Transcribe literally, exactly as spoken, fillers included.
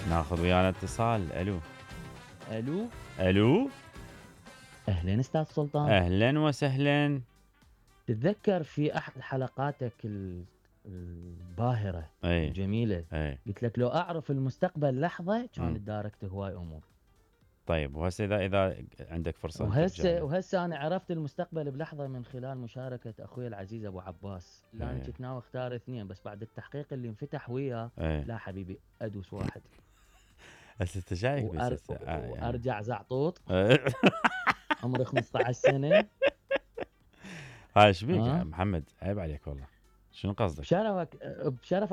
ناخذ ويانا اتصال. الو. الو. الو. اهلين استاذ سلطان. اهلا وسهلا. تتذكر في احد حلقاتك ال- الباهره اي. الجميله، اي. قلت لك لو اعرف المستقبل لحظه كان مم. تداركت هواي امور. طيب وهسه اذا اذا عندك فرصه ان ترجع وهسه له. وهسه انا عرفت المستقبل بلحظه من خلال مشاركه اخوي العزيز ابو عباس، لا انا اي. كنت ناوي اختار اثنين بس بعد التحقيق اللي انفتح وياه، اي. لا حبيبي ادوس واحد. هسه انت شايك بس وأر... هسه آه يعني. وارجع زعطوط عمري خمسة عشر سنه. هاي ايش بيك يا ها محمد؟ عيب عليك والله. شنو قصدك؟ بشرفك بشرف